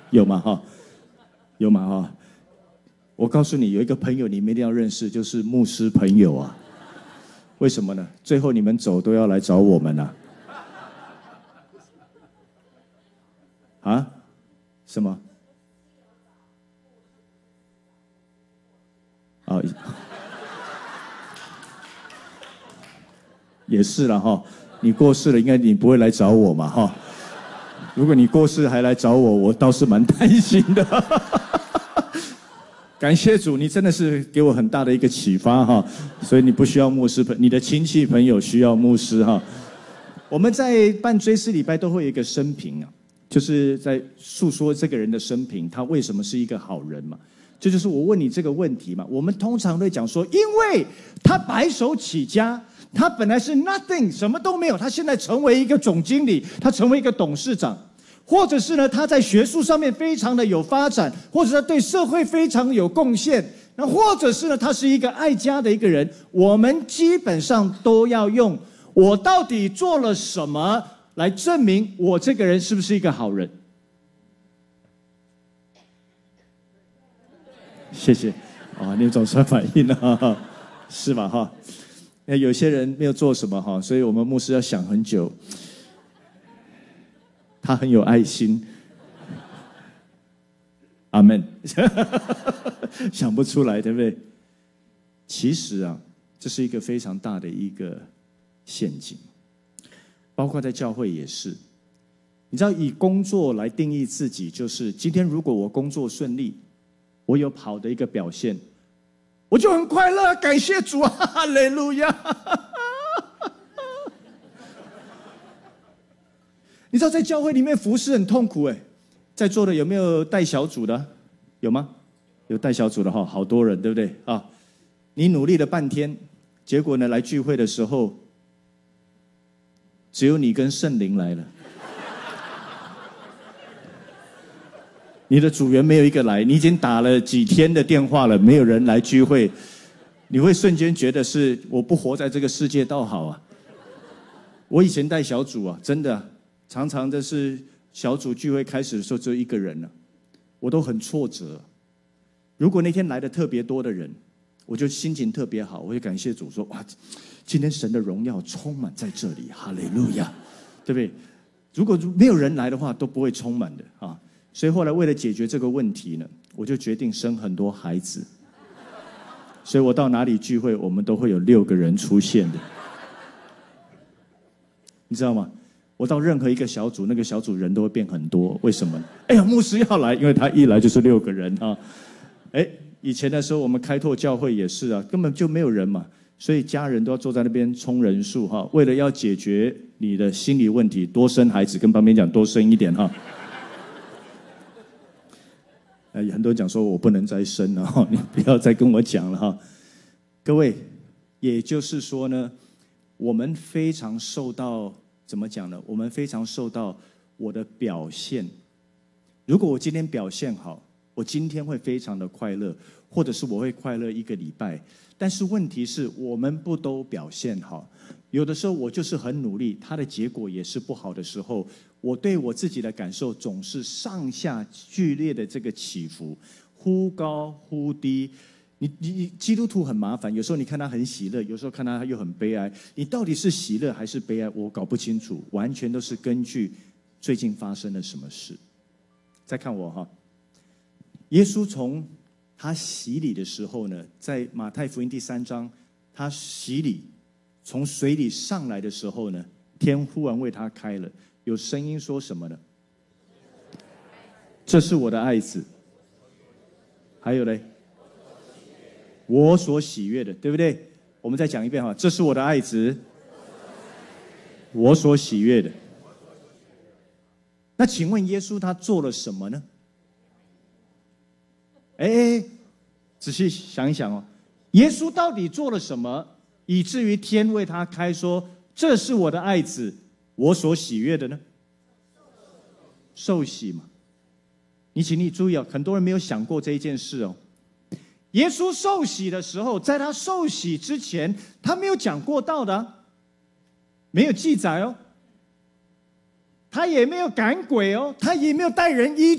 有吗？哈，有吗？哈，我告诉你，有一个朋友你们一定要认识，就是牧师朋友啊。为什么呢？最后你们走都要来找我们啊。啊？什么？哦，也是了哈。你过世了，应该你不会来找我嘛哈。如果你过世还来找我，我倒是蛮担心的。感谢主，你真的是给我很大的一个启发哈。所以你不需要牧师，你的亲戚朋友需要牧师哈。我们在办追思礼拜都会有一个生平啊，就是在诉说这个人的生平，他为什么是一个好人嘛。这就是我问你这个问题嘛。我们通常会讲说，因为他白手起家，他本来是 nothing 什么都没有，他现在成为一个总经理，他成为一个董事长，或者是呢他在学术上面非常的有发展，或者他对社会非常有贡献，那或者是呢他是一个爱家的一个人。我们基本上都要用我到底做了什么来证明我这个人是不是一个好人。谢谢。哦，你总算反应了，是吧？哈，有些人没有做什么哈，所以我们牧师要想很久。他很有爱心，阿们。想不出来，对不对？其实啊，这是一个非常大的一个陷阱，包括在教会也是。你知道，以工作来定义自己，就是今天如果我工作顺利，我有好的一个表现，我就很快乐，感谢主啊，哈利路亚。你知道在教会里面服侍很痛苦哎，在座的有没有带小组的？有吗？有带小组的哈，好多人，对不对啊？你努力了半天，结果呢，来聚会的时候，只有你跟圣灵来了，你的组员没有一个来，你已经打了几天的电话了，没有人来聚会，你会瞬间觉得是我不活在这个世界倒好啊！我以前带小组啊，真的。常常的是小组聚会开始的时候只有一个人了，我都很挫折。如果那天来的特别多的人，我就心情特别好，我会感谢主说：哇，今天神的荣耀充满在这里，哈利路亚，对不对？如果没有人来的话，都不会充满的啊。所以后来为了解决这个问题呢，我就决定生很多孩子。所以我到哪里聚会，我们都会有6个人出现的，你知道吗？我到任何一个小组，那个小组人都会变很多，为什么？哎呀，牧师要来，因为他一来就是6个人啊。哎，以前的时候我们开拓教会也是啊，根本就没有人嘛，所以家人都要坐在那边充人数哈。为了要解决你的心理问题，多生孩子，跟旁边讲多生一点哈。很多人讲说我不能再生了哈，你不要再跟我讲了哈。各位，也就是说呢，我们非常受到。怎么讲呢？我们非常受到我的表现。如果我今天表现好，我今天会非常的快乐，或者是我会快乐1个礼拜。但是问题是我们不都表现好，有的时候我就是很努力，它的结果也是不好的时候，我对我自己的感受总是上下剧烈的这个起伏，忽高忽低。你基督徒很麻烦，有时候你看他很喜乐，有时候看他又很悲哀，你到底是喜乐还是悲哀？我搞不清楚，完全都是根据最近发生了什么事。再看我哈，耶稣从他洗礼的时候呢，在马太福音第3章，他洗礼从水里上来的时候呢，天忽然为他开了，有声音说什么呢？这是我的爱子。还有嘞？我所喜悦的，对不对？我们再讲一遍哈，这是我的爱子，我所喜悦的。那请问耶稣他做了什么呢？仔细想一想哦，耶稣到底做了什么，以至于天为他开说，这是我的爱子，我所喜悦的呢？受洗嘛。请你注意哦，很多人没有想过这一件事哦。耶稣受洗的时候，在他受洗之前，他没有讲过道的啊，没有记载哦。他也没有赶鬼哦，他也没有带人医